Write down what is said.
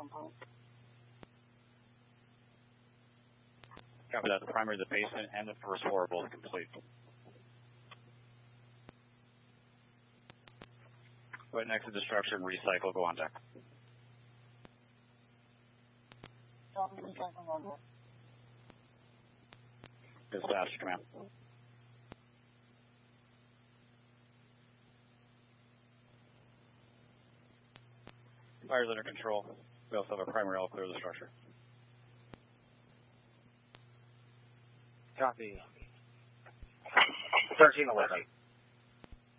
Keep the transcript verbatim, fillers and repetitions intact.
Copy that. The primary, the basement, and the first floor are both complete. Go ahead and exit the structure and recycle. Go on deck. Dispatch, command. Fire's under control. We also have a primary all clear the structure. Copy. thirteen eleven.